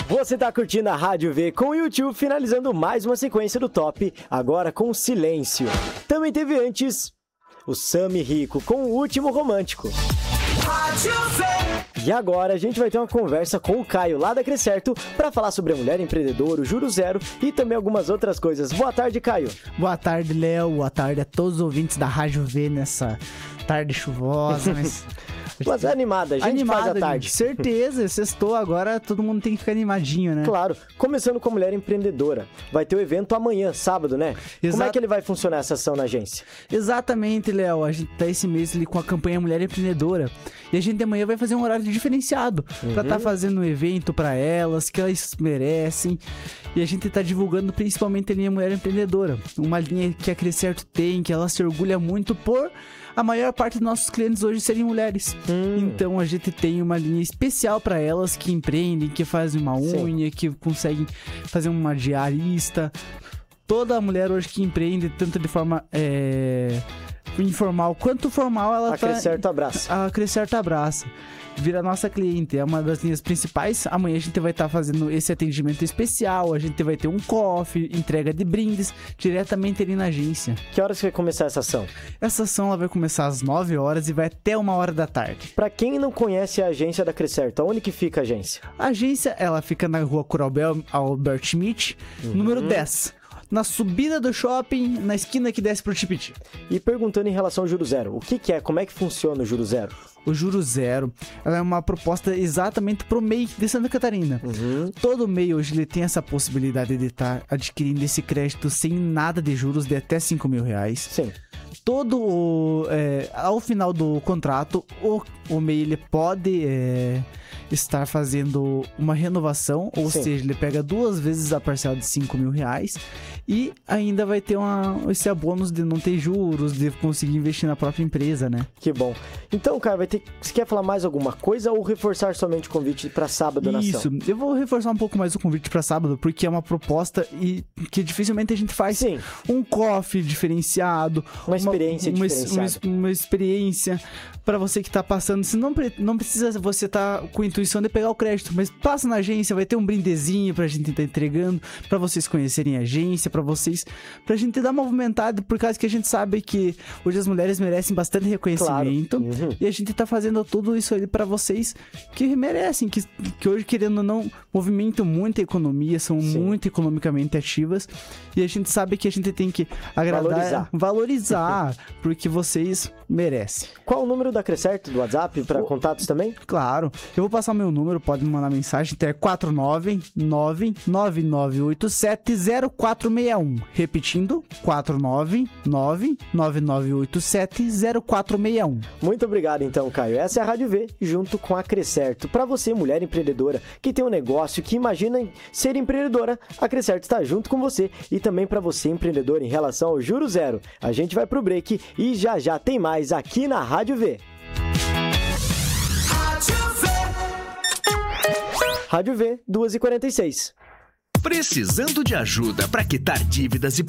Você tá curtindo a Rádio V com o YouTube, finalizando mais uma sequência do Top, agora com Silêncio. Também teve antes o Sami Rico com O Último Romântico. E agora a gente vai ter uma conversa com o Caio lá da Crescerto para falar sobre a mulher empreendedora, o Juro Zero e também algumas outras coisas. Boa tarde, Caio. Boa tarde, Léo. Boa tarde a todos os ouvintes da Rádio V nessa tarde chuvosa, Mas é animada, a gente faz a tarde. Certeza, sextou, agora todo mundo tem que ficar animadinho, né? Claro, começando com a mulher empreendedora. Vai ter o evento amanhã, sábado, né? Como é que ele vai funcionar essa ação na agência? Exatamente, Léo. A gente tá esse mês ali com a campanha Mulher Empreendedora. E a gente amanhã vai fazer um horário diferenciado pra tá fazendo um evento pra elas, que elas merecem. E a gente tá divulgando principalmente a linha Mulher Empreendedora. Uma linha que a Crescerto tem, que ela se orgulha muito por a maior parte dos nossos clientes hoje serem mulheres. Então a gente tem uma linha especial para elas que empreendem, que fazem uma unha, que conseguem fazer uma diarista. Toda mulher hoje que empreende, tanto de forma informal quanto formal, ela tá... A Crescerto abraça. Vira nossa cliente, é uma das linhas principais. Amanhã a gente vai estar fazendo esse atendimento especial, a gente vai ter um coffee, entrega de brindes, diretamente ali na agência. Que horas que vai começar essa ação? Essa ação ela vai começar às 9 horas e vai até 1h da tarde. Pra quem não conhece a agência da Crescerto, onde que fica a agência? A agência, ela fica na rua Curabel Albert Schmidt, número 10. Na subida do shopping, na esquina que desce pro Tipiti. E perguntando em relação ao Juro Zero, o que é? Como é que funciona o Juro Zero? O Juro Zero, ela é uma proposta exatamente pro MEI de Santa Catarina. Todo MEI hoje ele tem essa possibilidade de estar adquirindo esse crédito sem nada de juros de até R$5.000. Sim. Ao final do contrato, o MEI ele pode estar fazendo uma renovação, ou seja, ele pega 2 vezes a parcela de R$5.000 e ainda vai ter esse bônus de não ter juros, de conseguir investir na própria empresa, né? Que bom. Então, cara, você quer falar mais alguma coisa ou reforçar somente o convite para sábado na ação? Isso, eu vou reforçar um pouco mais o convite para sábado, porque é uma proposta que dificilmente a gente faz. Sim. Um coffee diferenciado, uma experiência diferenciada. Uma experiência para você que tá passando. Se não precisa você tá com a intuição de pegar o crédito, mas passa na agência, vai ter um brindezinho pra gente estar entregando, pra vocês conhecerem a agência, pra gente dar uma movimentada, por causa que a gente sabe que hoje as mulheres merecem bastante reconhecimento. Claro. E a gente tá fazendo tudo isso ali pra vocês que merecem, que hoje, querendo ou não, movimentam muito a economia, são muito economicamente ativas, e a gente sabe que a gente tem que agradar, valorizar porque vocês merecem. Qual o número da Crescerto, do WhatsApp, para contatos também? Claro, eu vou passar o meu número, pode me mandar mensagem, então é 499-9987-0461. Repetindo, 499-9987-0461. Muito obrigado então, Caio. Essa é a Rádio V, junto com a Crescerto. Para você, mulher empreendedora, que tem um negócio, que imagina ser empreendedora, a Crescerto está junto com você. E também para você, empreendedor, em relação ao Juro Zero. A gente vai pro break e já tem mais aqui na Rádio V. Rádio V, 2h46. Precisando de ajuda para quitar dívidas e